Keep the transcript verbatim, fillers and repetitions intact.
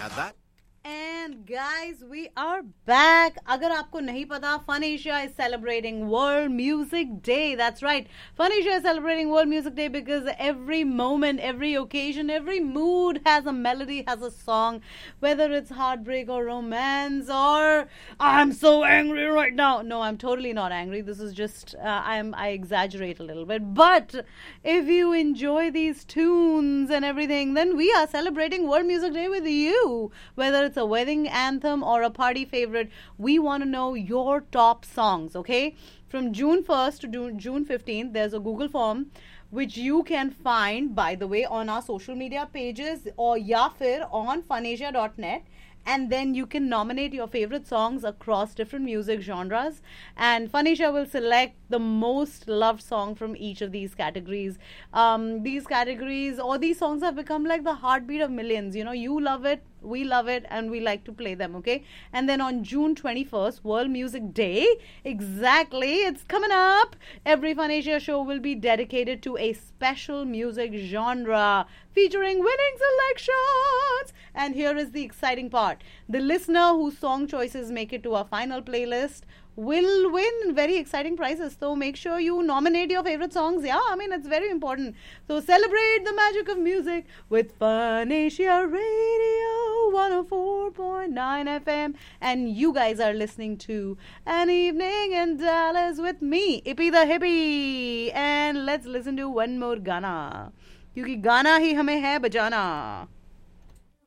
Got that? And guys, we are back. Agar aapko nahi pata, Fun Asia is celebrating World Music Day. That's right. Fun Asia is celebrating World Music Day because every moment, every occasion, every mood has a melody, has a song. Whether it's heartbreak or romance or I'm so angry right now. No, I'm totally not angry. This is just uh, I'm I exaggerate a little bit. But if you enjoy these tunes and everything, then we are celebrating World Music Day with you. Whether it's a wedding anthem or a party favorite, we want to know your top songs, okay? From June first to June fifteenth, there's a Google form which you can find, by the way, on our social media pages or ya fir on funasia dot net. And then you can nominate your favorite songs across different music genres. And Fun Asia will select the most loved song from each of these categories. Um, these categories or these songs have become like the heartbeat of millions. You know, you love it, we love it, and we like to play them, okay? And then on June twenty-first, World Music Day, exactly, it's coming up. Every Fun Asia show will be dedicated to a special music genre featuring winning selections. And here is the exciting part. The listener whose song choices make it to our final playlist will win very exciting prizes. So make sure you nominate your favorite songs. Yeah, I mean, it's very important. So celebrate the magic of music with Fun Asia Radio one oh four point nine F M. And you guys are listening to An Evening in Dallas with me, Ippy the Hippie. And let's listen to one more Gana. क्योंकि गाना ही हमें है बजाना.